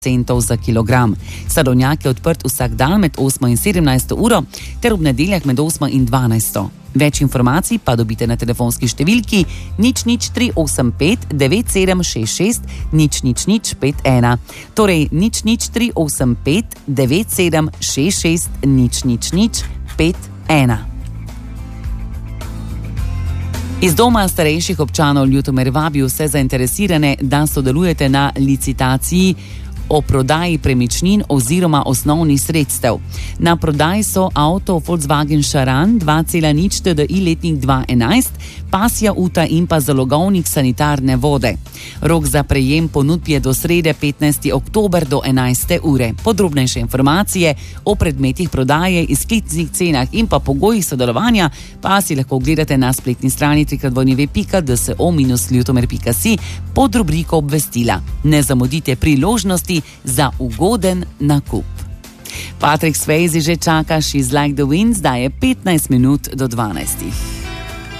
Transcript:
centov za kilogram. Sadovnjak je odprt vsak dan med 8 in 17 uro ter ob nedeljah med 8 in 12. Več informacij pa dobite na telefonski številki 00385 9766 00051. Torej 00385 9766 00051. Iz Doma starejših občanov Ljutomer vabi vse zainteresirane, da sodelujete na licitaciji o prodaji premičnin oziroma osnovnih sredstev. Na prodaji so avto Volkswagen Charan 2.0 TDI letnik 2011, pasja uta in pa zalogovnik sanitarne vode. Rok za prejem ponudb je do srede 15. oktober do 11. ure. Podrobnejše informacije o predmetih prodaje, izklicnih cenah in pa pogojih sodelovanja pa si lahko ogledate na spletni strani www.dso-ljutomer.si pod rubriko obvestila. Ne zamudite priložnosti za ugoden nakup. Patrick Swayze že čaka She's Like the Wind, zdaj je 15 minut do 12.